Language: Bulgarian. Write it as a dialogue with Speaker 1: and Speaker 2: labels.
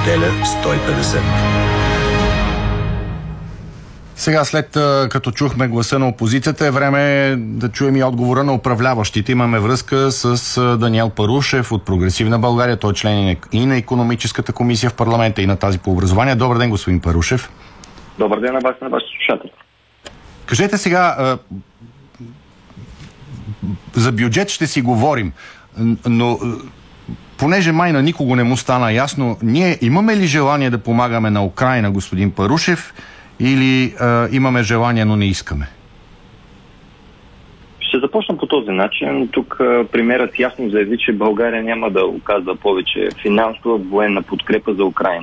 Speaker 1: неделя 150.
Speaker 2: Сега, след като чухме гласа на опозицията, е време да чуем и отговора на управляващите. Имаме връзка с Даниел Парушев от Прогресивна България. Той е член и на Икономическата комисия в парламента, и на тази по образование. Добър ден, господин Парушев.
Speaker 3: Добър ден на вас, на вашите слушатели.
Speaker 2: Кажете сега, за бюджет ще си говорим, но понеже май на никого не му стана ясно, ние имаме ли желание да помагаме на Украйна, господин Парушев, или имаме желание, но не искаме?
Speaker 3: Ще започна по този начин. Тук премиерът ясно заяви, че България няма да оказва повече финансова военна подкрепа за Украйна.